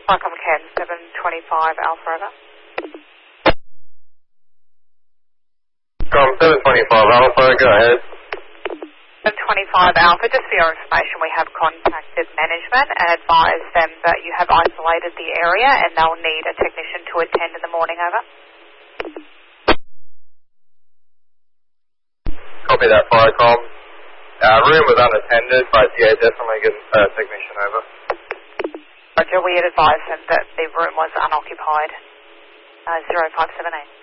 Flycom Ken, 725 Alpha over. From 725 Alpha, go ahead. 725 Alpha, just for your information, we have contacted management and advised them that you have isolated the area and they'll need a technician to attend in the morning, over. Copy that, Flycom. Room was unattended, but yeah, definitely get a technician over. Roger, we had advised them that the room was unoccupied. 0578.